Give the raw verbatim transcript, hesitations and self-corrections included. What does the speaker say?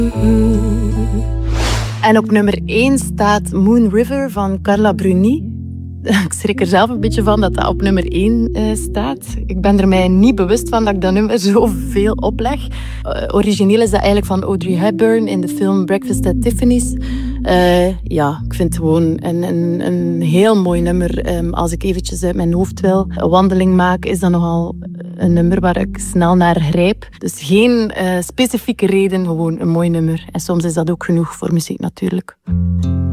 En op nummer één staat Moon River van Carla Bruni. Ik schrik er zelf een beetje van dat dat op nummer één uh, staat. Ik ben er mij niet bewust van dat ik dat nummer zoveel opleg. Uh, origineel is dat eigenlijk van Audrey Hepburn in de film Breakfast at Tiffany's. Uh, ja, ik vind het gewoon een, een, een heel mooi nummer. Um, als ik eventjes uit mijn hoofd wil een wandeling maken, is dat nogal een nummer waar ik snel naar grijp. Dus geen uh, specifieke reden, gewoon een mooi nummer. En soms is dat ook genoeg voor muziek natuurlijk.